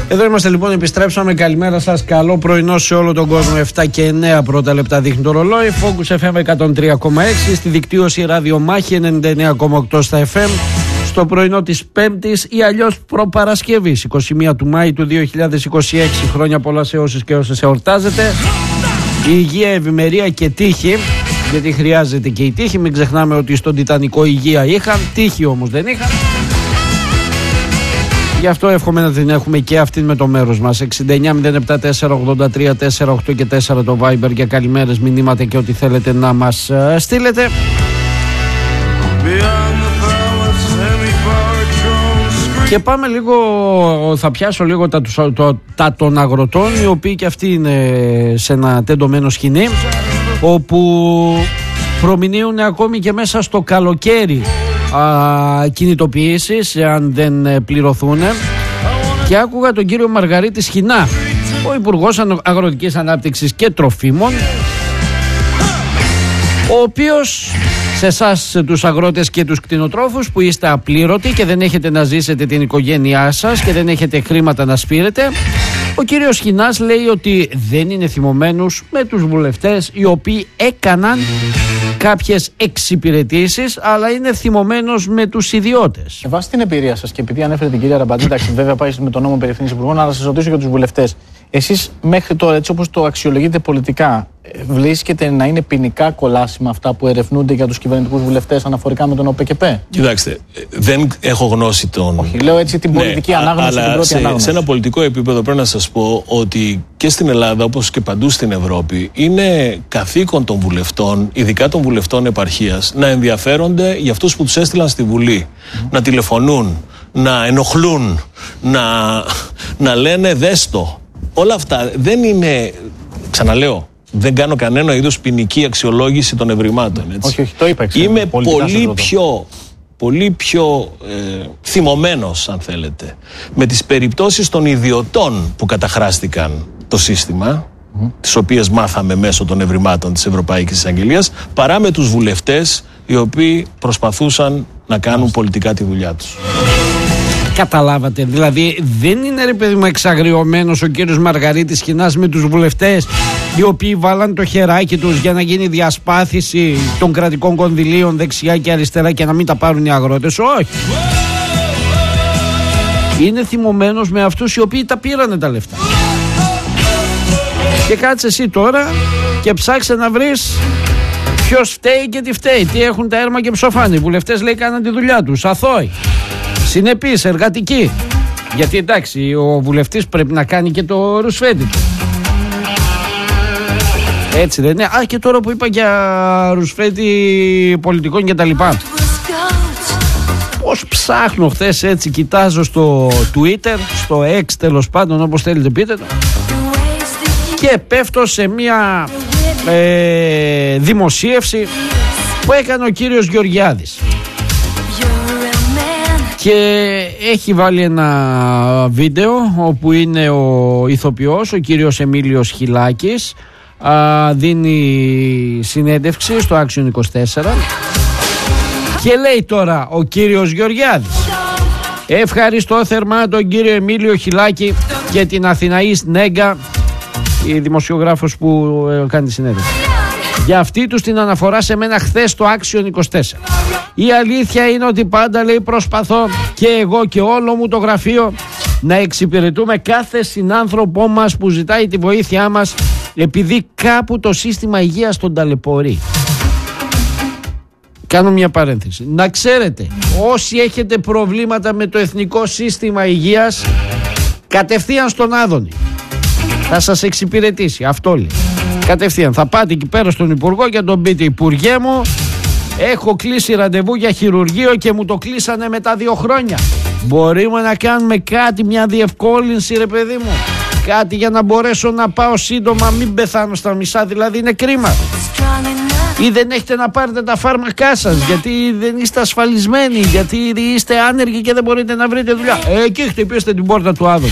Εδώ είμαστε λοιπόν, επιστρέψαμε. Καλημέρα σας, καλό πρωινό σε όλο τον κόσμο. 7 και 9 πρώτα λεπτά δείχνει το ρολόι. Focus FM 103,6, στη δικτύωση Ραδιομάχη 99,8 στα FM. Στο πρωινό της Πέμπτης ή αλλιώς προπαρασκευής 21 του Μάη του 2026. Χρόνια πολλά σε όσους και όσες εορτάζετε. Υγεία, ευημερία και τύχη, γιατί χρειάζεται και η τύχη. Μην ξεχνάμε ότι στον Τιτανικό υγεία είχαν, τύχη όμως δεν είχαν. Γι' αυτό εύχομαι να την έχουμε και αυτήν με το μέρος μας. 69-074-83-4-8 και 4 το Viber για καλημέρες, μηνύματα και ό,τι θέλετε να μας στείλετε. Και πάμε λίγο, θα πιάσω λίγο τα των αγροτών, οι οποίοι και αυτοί είναι σε ένα τεντωμένο σκηνή, όπου προμηνύουν ακόμη και μέσα στο καλοκαίρι κινητοποιήσεις αν δεν πληρωθούν. Και άκουγα τον κύριο Μαργαρίτη Σχοινά, ο Υπουργός Αγροτικής Ανάπτυξης και Τροφίμων, ο οποίος σε εσάς τους αγρότες και τους κτηνοτρόφους που είστε απλήρωτοι και δεν έχετε να ζήσετε την οικογένειά σας και δεν έχετε χρήματα να σπείρετε, ο κύριος Σχοινάς λέει ότι δεν είναι θυμωμένος με τους βουλευτές οι οποίοι έκαναν κάποιες εξυπηρετήσεις, αλλά είναι θυμωμένος με τους ιδιώτες. Βάσει την εμπειρία σας και επειδή ανέφερε την κυρία Ραμπαντζή, εντάξει, βέβαια πάει με τον νόμο περί ευθύνης υπουργών, αλλά να σας ρωτήσω για τους βουλευτές. Εσείς μέχρι τώρα, έτσι όπως το αξιολογείτε πολιτικά, βρίσκεται να είναι ποινικά κολάσιμα αυτά που ερευνούνται για τους κυβερνητικούς βουλευτές αναφορικά με τον ΟΠΕΚΕΠΕ? Κοιτάξτε, δεν έχω γνώση των. Όχι, λέω έτσι την πολιτική ανάγνωση, την πρώτη ανάγνωση. Σε ένα πολιτικό επίπεδο πρέπει να σας πω ότι και στην Ελλάδα, όπως και παντού στην Ευρώπη, είναι καθήκον των βουλευτών, ειδικά των βουλευτών επαρχίας, να ενδιαφέρονται για αυτούς που τους έστειλαν στη Βουλή. Να τηλεφωνούν, να ενοχλούν, να λένε δέστο. Όλα αυτά δεν είναι, ξαναλέω, δεν κάνω κανένα είδους ποινική αξιολόγηση των ευρημάτων. Έτσι. Όχι, το είπα. Είμαι πολύ πιο θυμωμένος, αν θέλετε, με τις περιπτώσεις των ιδιωτών που καταχράστηκαν το σύστημα, τις οποίες μάθαμε μέσω των ευρημάτων της Ευρωπαϊκής Εισαγγελίας, παρά με τους βουλευτές οι οποίοι προσπαθούσαν να κάνουν πολιτικά τη δουλειά τους. Καταλάβατε, δηλαδή δεν είναι ρε παιδί μου εξαγριωμένος ο κύριος Μαργαρίτης Σχοινάς με τους βουλευτές οι οποίοι βάλαν το χεράκι τους για να γίνει διασπάθηση των κρατικών κονδυλίων δεξιά και αριστερά και να μην τα πάρουν οι αγρότες? Όχι. Είναι θυμωμένος με αυτούς οι οποίοι τα πήρανε τα λεφτά. Και κάτσε εσύ τώρα και ψάξε να βρεις ποιος φταίει και τι φταίει, τι έχουν τα έρμα και ψοφάνι. Οι βουλευτές λέει κάναν τη δουλειά τους, αθώοι, συνεπείς, εργατικοί. Γιατί εντάξει, ο βουλευτής πρέπει να κάνει και το ρουσφέντι του. Έτσι δεν είναι? Α, και τώρα που είπα για ρουσφέντι πολιτικών και τα λοιπά, πώς ψάχνω χθες, έτσι κοιτάζω στο Twitter, στο X τέλος πάντων, όπως θέλετε πείτε το, και πέφτω σε μια δημοσίευση που έκανε ο κύριος Γεωργιάδης. Και έχει βάλει ένα βίντεο όπου είναι ο ηθοποιός, ο κύριος Εμίλιος Χιλάκης, δίνει συνέντευξη στο Action 24 και λέει τώρα ο κύριος Γεωργιάδης: ευχαριστώ θερμά τον κύριο Εμίλιο Χιλάκη και την Αθηναή Νέγκα, η δημοσιογράφος που κάνει τη συνέντευξη, για αυτή τους την αναφορά σε μένα χθες στο Action 24. Η αλήθεια είναι ότι πάντα, λέει, προσπαθώ και εγώ και όλο μου το γραφείο να εξυπηρετούμε κάθε συνάνθρωπό μας που ζητάει τη βοήθειά μας, επειδή κάπου το σύστημα υγείας τον ταλαιπωρεί. Κάνω μια παρένθεση. Να ξέρετε, όσοι έχετε προβλήματα με το εθνικό σύστημα υγείας, κατευθείαν στον Άδωνη θα σας εξυπηρετήσει. Αυτό λέει. Κατευθείαν θα πάτε εκεί πέρα στον Υπουργό και τον πείτε: Υπουργέ μου, έχω κλείσει ραντεβού για χειρουργείο και μου το κλείσανε μετά 2 χρόνια. Μπορούμε να κάνουμε κάτι, μια διευκόλυνση, ρε παιδί μου? Κάτι για να μπορέσω να πάω σύντομα, μην πεθάνω στα μισά, δηλαδή είναι κρίμα. Ή δεν έχετε να πάρετε τα φάρμακά σας γιατί δεν είστε ασφαλισμένοι, γιατί είστε άνεργοι και δεν μπορείτε να βρείτε δουλειά. Εκεί χτυπήστε την πόρτα του Άδωνη.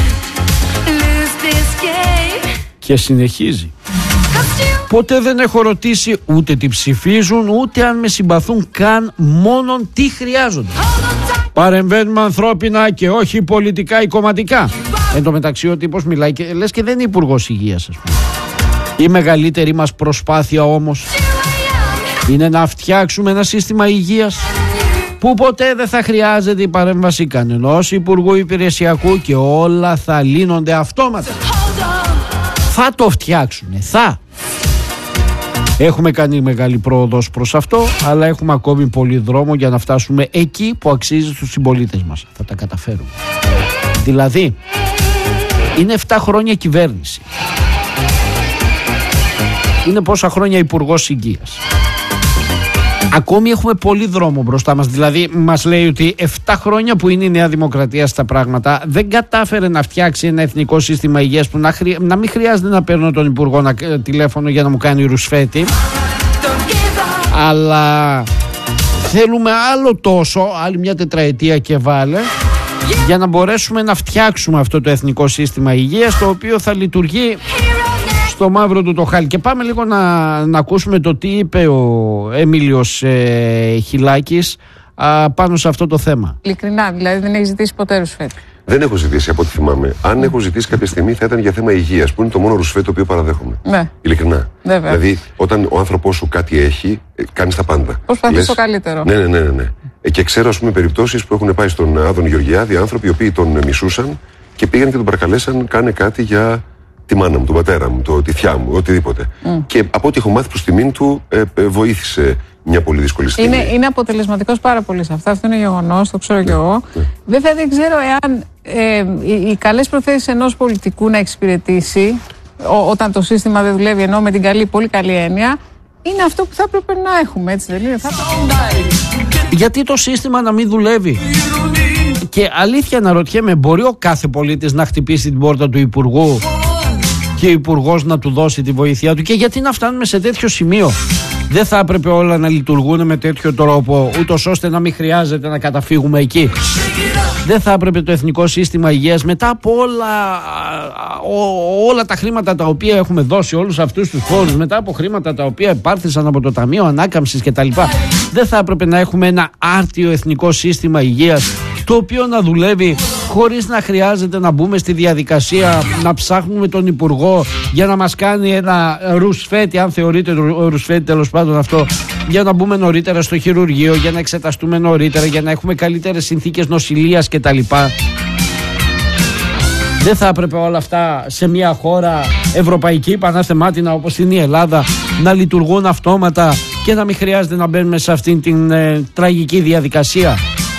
Και συνεχίζει. Ποτέ δεν έχω ρωτήσει ούτε τι ψηφίζουν, ούτε αν με συμπαθούν καν, μόνον τι χρειάζονται. Παρεμβαίνουμε ανθρώπινα και όχι πολιτικά ή κομματικά. Εν τω μεταξύ ο τύπος μιλάει και λες και δεν είναι υπουργός υγείας, ας πούμε. Η μεγαλύτερη μας προσπάθεια όμως είναι να φτιάξουμε ένα σύστημα υγείας που ποτέ δεν θα χρειάζεται η παρέμβαση κανενός υπουργού υπηρεσιακού και όλα θα λύνονται αυτόματα. Θα το φτιάξουνε, Έχουμε κάνει μεγάλη πρόοδος προς αυτό, αλλά έχουμε ακόμη πολύ δρόμο για να φτάσουμε εκεί που αξίζει στους συμπολίτες μας. Θα τα καταφέρουμε. Δηλαδή, είναι 7 χρόνια κυβέρνηση. Είναι πόσα χρόνια υπουργός υγείας. Ακόμη έχουμε πολύ δρόμο μπροστά μας. Δηλαδή μας λέει ότι 7 χρόνια που είναι η Νέα Δημοκρατία στα πράγματα δεν κατάφερε να φτιάξει ένα εθνικό σύστημα υγείας που να μην χρειάζεται να παίρνω τον υπουργό τηλέφωνο για να μου κάνει ρουσφέτη. Αλλά θέλουμε άλλο τόσο, άλλη μια τετραετία και βάλε, για να μπορέσουμε να φτιάξουμε αυτό το εθνικό σύστημα υγείας, το οποίο θα λειτουργεί στο μαύρο του το χάλι. Και πάμε λίγο να ακούσουμε το τι είπε ο Έμιλιος Χιλάκης πάνω σε αυτό το θέμα. Ειλικρινά, δηλαδή δεν έχει ζητήσει ποτέ ρουσφέτη? Δεν έχω ζητήσει από ό,τι θυμάμαι. Αν έχω ζητήσει κάποια στιγμή θα ήταν για θέμα υγείας, που είναι το μόνο ρουσφέτη το οποίο παραδέχομαι. Ναι. Ειλικρινά. Βέβαια. Δηλαδή, όταν ο άνθρωπός σου κάτι έχει, κάνεις τα πάντα. Προσπαθείς το καλύτερο. Ναι. Και ξέρω, ας πούμε, περιπτώσεις που έχουν πάει στον Άδων Γεωργιάδη άνθρωποι οι οποίοι τον μισούσαν και πήγαν και τον παρακαλέσαν, κάνε κάτι για τη μάνα μου, τον πατέρα μου, τη θιά μου, οτιδήποτε. Και από ό,τι έχω μάθει προς τιμήν του, βοήθησε μια πολύ δύσκολη στιγμή. Είναι αποτελεσματικός πάρα πολύ σε αυτά. Αυτό είναι γεγονός, το ξέρω κι εγώ. Βέβαια, δεν ξέρω εάν οι καλές προθέσεις ενός πολιτικού να εξυπηρετήσει, όταν το σύστημα δεν δουλεύει, ενώ με την πολύ καλή έννοια, είναι αυτό που θα έπρεπε να έχουμε, έτσι δεν είναι? Γιατί το σύστημα να μην δουλεύει? Και αλήθεια να ρωτιέμαι, μπορεί ο κάθε πολίτης να χτυπήσει την πόρτα του υπουργού και ο υπουργός να του δώσει τη βοήθειά του? Και γιατί να φτάνουμε σε τέτοιο σημείο? Δεν θα έπρεπε όλα να λειτουργούν με τέτοιο τρόπο, ούτως ώστε να μην χρειάζεται να καταφύγουμε εκεί? Δεν θα έπρεπε το εθνικό σύστημα υγείας, μετά από όλα τα χρήματα τα οποία έχουμε δώσει, όλους αυτούς τους φόρους, μετά από χρήματα τα οποία επάρθησαν από το Ταμείο Ανάκαμψης κτλ., δεν θα έπρεπε να έχουμε ένα άρτιο εθνικό σύστημα υγείας, το οποίο να δουλεύει χωρίς να χρειάζεται να μπούμε στη διαδικασία να ψάχνουμε τον υπουργό για να μας κάνει ένα ρουσφέτη, αν θεωρείται ρουσφέτη τέλος πάντων αυτό, για να μπούμε νωρίτερα στο χειρουργείο, για να εξεταστούμε νωρίτερα, για να έχουμε καλύτερες συνθήκες νοσηλείας κτλ. Δεν θα έπρεπε όλα αυτά σε μια χώρα ευρωπαϊκή παναθεμάτινα όπως είναι η Ελλάδα να λειτουργούν αυτόματα και να μην χρειάζεται να μπαίνουμε σε αυτήν την τραγική διαδικασία?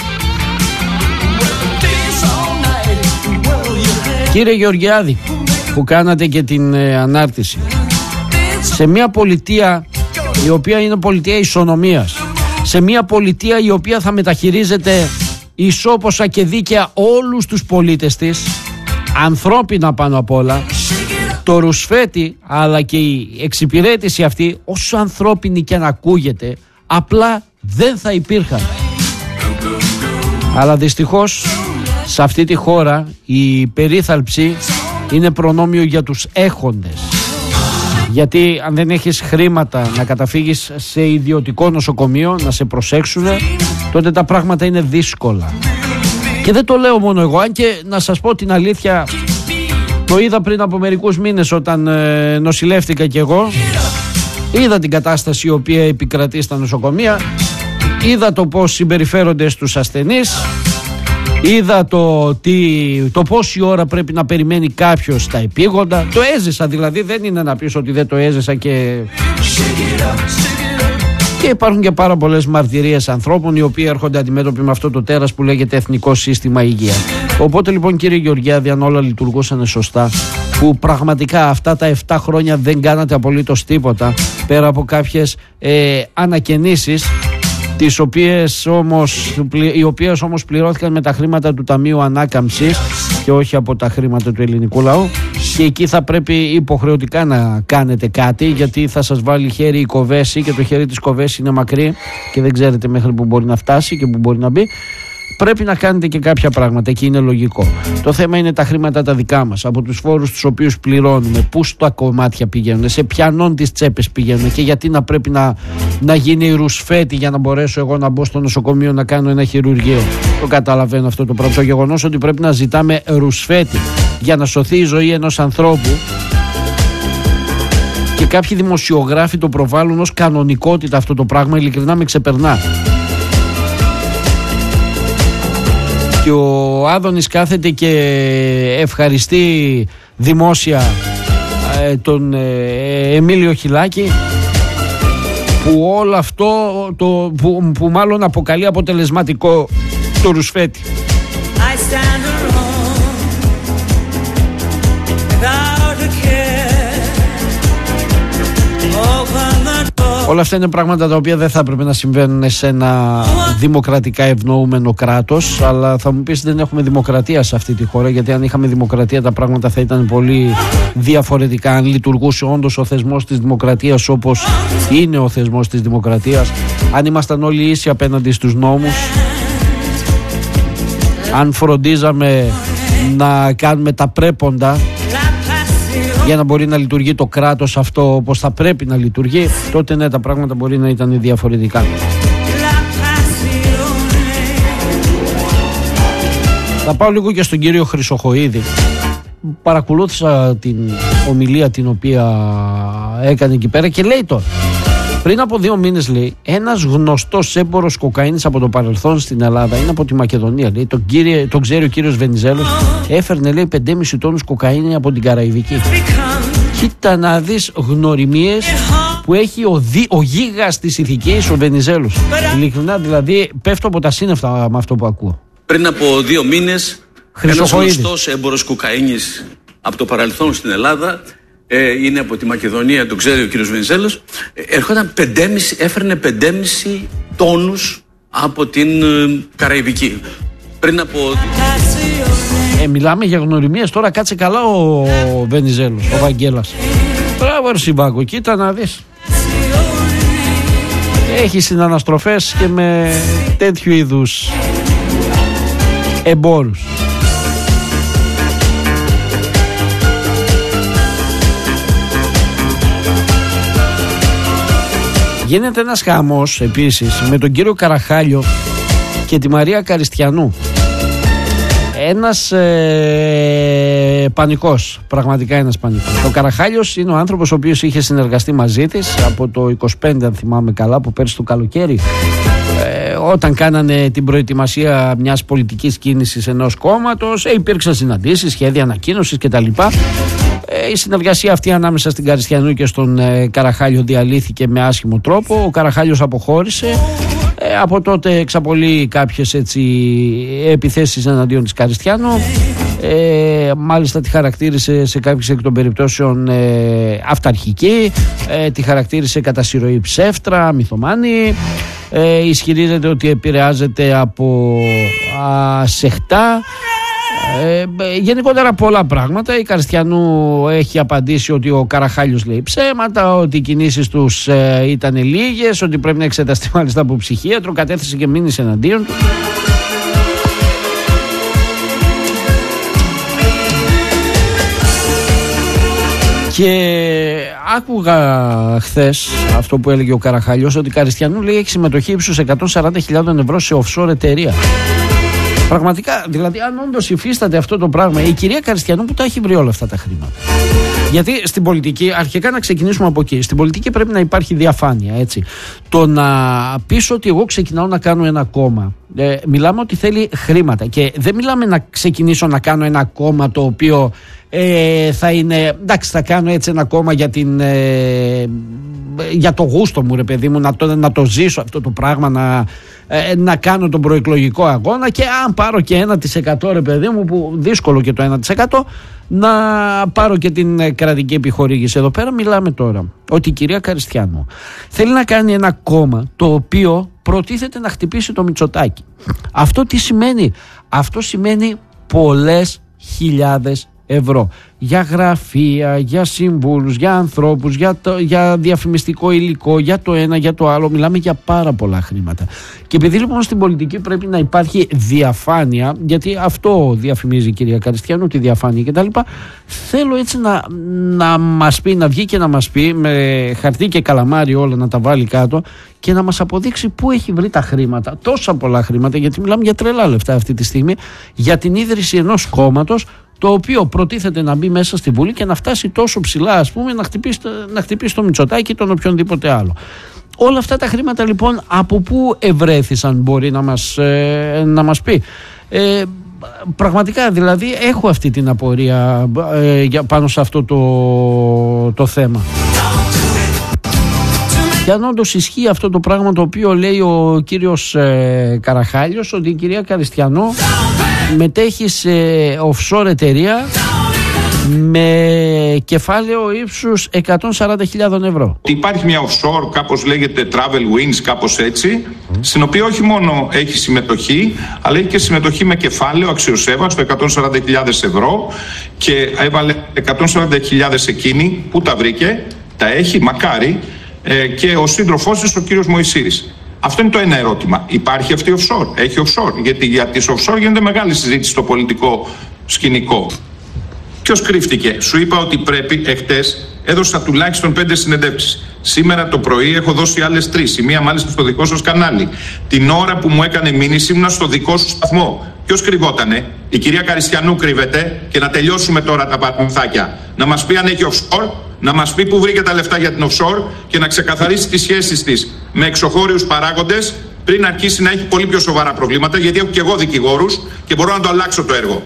Κύριε Γεωργιάδη, που κάνατε και την ανάρτηση, σε μια πολιτεία η οποία είναι πολιτεία ισονομίας, σε μια πολιτεία η οποία θα μεταχειρίζεται ισόποσα και δίκαια όλους τους πολίτες της, ανθρώπινα πάνω απ' όλα, το ρουσφέτη αλλά και η εξυπηρέτηση αυτή, όσο ανθρώπινη και να ακούγεται, απλά δεν θα υπήρχαν. Αλλά δυστυχώς σε αυτή τη χώρα η περίθαλψη είναι προνόμιο για τους έχοντες. Γιατί αν δεν έχεις χρήματα να καταφύγεις σε ιδιωτικό νοσοκομείο να σε προσέξουν, τότε τα πράγματα είναι δύσκολα. Και δεν το λέω μόνο εγώ, αν και να σας πω την αλήθεια, το είδα πριν από μερικούς μήνες όταν νοσηλεύτηκα κι εγώ. Είδα την κατάσταση η οποία επικρατεί στα νοσοκομεία, είδα το πώς συμπεριφέρονται στους ασθενείς, είδα το πόση ώρα πρέπει να περιμένει κάποιος στα επίγοντα. Το έζησα δηλαδή, δεν είναι να πεις ότι δεν το έζησα και υπάρχουν και πάρα πολλές μαρτυρίες ανθρώπων οι οποίοι έρχονται αντιμέτωποι με αυτό το τέρας που λέγεται Εθνικό Σύστημα Υγείας. Οπότε λοιπόν, κύριε Γεωργιάδη, αν όλα λειτουργούσαν σωστά, που πραγματικά αυτά τα 7 χρόνια δεν κάνατε απολύτως τίποτα πέρα από κάποιες ανακαινήσεις, οι οποίες όμως πληρώθηκαν με τα χρήματα του Ταμείου Ανάκαμψης και όχι από τα χρήματα του ελληνικού λαού, και εκεί θα πρέπει υποχρεωτικά να κάνετε κάτι, γιατί θα σας βάλει χέρι η κοβέση και το χέρι της κοβέση είναι μακρύ και δεν ξέρετε μέχρι που μπορεί να φτάσει και που μπορεί να μπει. Πρέπει να κάνετε και κάποια πράγματα και είναι λογικό. Το θέμα είναι τα χρήματα τα δικά μας, από τους φόρους τους οποίους πληρώνουμε, πού στα κομμάτια πηγαίνουν, σε ποιανών τις τσέπες πηγαίνουν και γιατί να πρέπει να γίνει ρουσφέτη για να μπορέσω εγώ να μπω στο νοσοκομείο να κάνω ένα χειρουργείο. Το καταλαβαίνω αυτό το πράγμα. Το γεγονός ότι πρέπει να ζητάμε ρουσφέτη για να σωθεί η ζωή ενός ανθρώπου, και κάποιοι δημοσιογράφοι το προβάλλουν ως κανονικότητα αυτό το πράγμα, ειλικρινά με ξεπερνά. Και ο Άδωνης κάθεται και ευχαριστεί δημόσια τον Εμίλιο Χιλάκη, που όλο αυτό που μάλλον αποκαλεί αποτελεσματικό το ρουσφέτη. Όλα αυτά είναι πράγματα τα οποία δεν θα έπρεπε να συμβαίνουν σε ένα δημοκρατικά ευνοούμενο κράτος. Αλλά θα μου πεις, δεν έχουμε δημοκρατία σε αυτή τη χώρα, γιατί αν είχαμε δημοκρατία τα πράγματα θα ήταν πολύ διαφορετικά. Αν λειτουργούσε όντως ο θεσμός της δημοκρατίας όπως είναι ο θεσμός της δημοκρατίας, αν ήμασταν όλοι ίσοι απέναντι στους νόμους, αν φροντίζαμε να κάνουμε τα πρέποντα για να μπορεί να λειτουργεί το κράτος αυτό όπως θα πρέπει να λειτουργεί, τότε ναι, τα πράγματα μπορεί να ήταν διαφορετικά. Θα πάω λίγο και στον κύριο Χρυσοχοΐδη. Παρακολούθησα την ομιλία την οποία έκανε εκεί πέρα και λέει τώρα, πριν από 2 μήνες, λέει, ένας γνωστός έμπορος κοκαίνης από το παρελθόν στην Ελλάδα, είναι από τη Μακεδονία, λέει, τον ξέρει ο κύριος Βενιζέλος, έφερνε, λέει, 5,5 τόνους κοκαίνη από την Καραϊβική. Κοίτα να δεις γνωριμίες που έχει ο γίγας της ηθικής, ο Βενιζέλος. Ειλικρινά, δηλαδή, πέφτω από τα σύννεφα με αυτό που ακούω. Πριν από 2 μήνες, ένας γνωστός έμπορος κοκαίνης από το παρελθόν στην Ελλάδα, είναι από τη Μακεδονία, τον ξέρει ο κύριος Βενιζέλος, έφερνε 5,5 τόνους από την Καραϊβική. Πριν από... μιλάμε για γνωριμίες τώρα, κάτσε καλά ο Βενιζέλος, ο Βαγγέλας. Μπράβο ρε Συμπάκο, κοίτα να δεις. Έχει συναναστροφές και με τέτοιου είδους εμπόρους. Γίνεται ένας χαμός επίσης με τον κύριο Καραχάλιο και τη Μαρία Καριστιανού. Ένας πανικός, πραγματικά ένας πανικός. Ο Καραχάλιος είναι ο άνθρωπος ο οποίος είχε συνεργαστεί μαζί της από το 25, αν θυμάμαι καλά, από πέρσι το καλοκαίρι, όταν κάνανε την προετοιμασία μιας πολιτικής κίνησης ενός κόμματος. Υπήρξαν συναντήσεις, σχέδια ανακοίνωσης κτλ. Η συνεργασία αυτή ανάμεσα στην Καριστιανού και στον Καραχάλιο διαλύθηκε με άσχημο τρόπο. Ο Καραχάλιος αποχώρησε. Από τότε εξαπολύει κάποιες επιθέσεις εναντίον της Καριστιανού. Μάλιστα τη χαρακτήρισε σε κάποιες εκ των περιπτώσεων αυταρχική, τη χαρακτήρισε κατά συρροή ψεύτρα, μυθομάνη. Ισχυρίζεται ότι επηρεάζεται από σεχτά. Γενικότερα πολλά πράγματα. Η Καριστιανού έχει απαντήσει ότι ο Καραχάλιος λέει ψέματα, ότι οι κινήσεις τους ήταν λίγες, ότι πρέπει να εξεταστεί μάλιστα από ψυχίατρο. Κατέθεσε και μήνυση εναντίον του. Και άκουγα χθες αυτό που έλεγε ο Καραχάλιος, ότι η Καριστιανού, λέει, έχει συμμετοχή ύψους 140.000 ευρώ σε offshore εταιρεία. Πραγματικά, δηλαδή, αν όντως υφίσταται αυτό το πράγμα, η κυρία Καριστιανού που τα έχει βρει όλα αυτά τα χρήματα. Γιατί στην πολιτική, αρχικά να ξεκινήσουμε από εκεί. Στην πολιτική πρέπει να υπάρχει διαφάνεια, έτσι. Το να πεις ότι εγώ ξεκινάω να κάνω ένα κόμμα, μιλάμε ότι θέλει χρήματα. Και δεν μιλάμε να ξεκινήσω να κάνω ένα κόμμα το οποίο θα είναι, εντάξει, θα κάνω έτσι ένα κόμμα για το γούστο μου, ρε παιδί μου, να το ζήσω αυτό το πράγμα, να κάνω τον προεκλογικό αγώνα, και αν πάρω και 1%, ρε παιδί μου, που δύσκολο και το 1%, να πάρω και την κρατική επιχορήγηση. Εδώ πέρα μιλάμε τώρα ότι η κυρία Καριστιανού θέλει να κάνει ένα κόμμα το οποίο προτίθεται να χτυπήσει το Μητσοτάκη. Αυτό τι σημαίνει? Αυτό σημαίνει πολλές χιλιάδες ευρώ για γραφεία, για συμβούλους, για ανθρώπους, για διαφημιστικό υλικό, για το ένα, για το άλλο. Μιλάμε για πάρα πολλά χρήματα. Και επειδή λοιπόν στην πολιτική πρέπει να υπάρχει διαφάνεια, γιατί αυτό διαφημίζει η κυρία Καριστιανού, τη διαφάνεια κτλ., θέλω έτσι να μας πει, να βγει και να μας πει με χαρτί και καλαμάρι όλα, να τα βάλει κάτω και να μας αποδείξει πού έχει βρει τα χρήματα, τόσα πολλά χρήματα, γιατί μιλάμε για τρελά λεφτά αυτή τη στιγμή, για την ίδρυση ενός κόμματος το οποίο προτίθεται να μπει μέσα στη Βουλή και να φτάσει τόσο ψηλά, ας πούμε, να χτυπήσει το Μητσοτάκη ή τον οποιονδήποτε άλλο. Όλα αυτά τα χρήματα λοιπόν από πού ευρέθησαν, μπορεί να μας πει. Πραγματικά δηλαδή έχω αυτή την απορία πάνω σε αυτό το θέμα. Και αν όντως ισχύει αυτό το πράγμα το οποίο λέει ο κύριος Καραχάλιος, ότι η κυρία Καριστιανό μετέχει σε offshore εταιρεία με κεφάλαιο ύψους 140.000 ευρώ. Υπάρχει μια offshore, κάπως λέγεται Travel Wings, κάπως έτσι, στην οποία όχι μόνο έχει συμμετοχή, αλλά έχει και συμμετοχή με κεφάλαιο αξιοσέβαστο 140.000 ευρώ και έβαλε 140.000 εκείνη. Πού τα βρήκε? Τα έχει, μακάρι, και ο σύντροφός της, ο κύριος Μωυσήρης. Αυτό είναι το ένα ερώτημα. Υπάρχει αυτή offshore? Έχει offshore? Γιατί για τις offshore γίνεται μεγάλη συζήτηση στο πολιτικό σκηνικό. Ποιος κρύφτηκε? Σου είπα ότι πρέπει, εχθές έδωσα τουλάχιστον 5 συνεντεύξεις. Σήμερα το πρωί έχω δώσει άλλες 3. Η μία μάλιστα στο δικό σας κανάλι. Την ώρα που μου έκανε μήνυση ήμουν στο δικό σου σταθμό. Ποιος κρυβότανε? Η κυρία Καριστιανού κρύβεται. Και να τελειώσουμε τώρα τα παραμυθάκια. Να μας πει αν έχει offshore, να μας πει που βρήκε τα λεφτά για την offshore και να ξεκαθαρίσει τις σχέσεις της με εξωχώριους παράγοντες πριν αρχίσει να έχει πολύ πιο σοβαρά προβλήματα, γιατί έχω και εγώ δικηγόρους και μπορώ να το αλλάξω το έργο.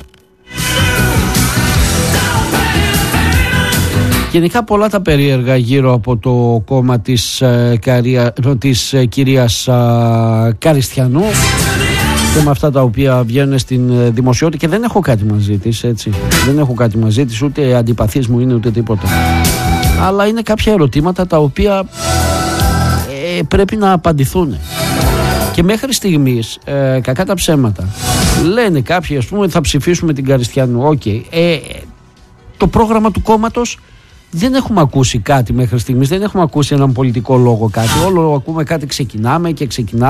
Γενικά πολλά τα περίεργα γύρω από το κόμμα της κυρίας Καριστιανού και με αυτά τα οποία βγαίνουν στην δημοσιότητα, και δεν έχω κάτι μαζί της, έτσι. Δεν έχω κάτι μαζί της, ούτε αντιπαθής μου είναι ούτε τίποτα. Αλλά είναι κάποια ερωτήματα τα οποία πρέπει να απαντηθούν. Και μέχρι στιγμής, κακά τα ψέματα, λένε κάποιοι, ας πούμε, θα ψηφίσουμε την Καριστιανού. Okay. Το πρόγραμμα του κόμματος δεν έχουμε ακούσει κάτι μέχρι στιγμής, δεν έχουμε ακούσει έναν πολιτικό λόγο κάτι. Όλο ακούμε κάτι, ξεκινάμε.